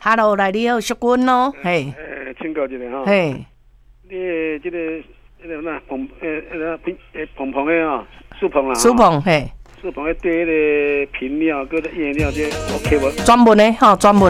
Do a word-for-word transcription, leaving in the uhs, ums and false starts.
，Hello， 来你好，淑君咯，嘿， 诶，请教一下吼， 嘿， 你的这个那个那碰诶那个诶碰碰的哦，树碰啦， 苏鹏，嘿， 树碰的对那个品料、搁个叶料这 OK 无？ 专门的吼，专门。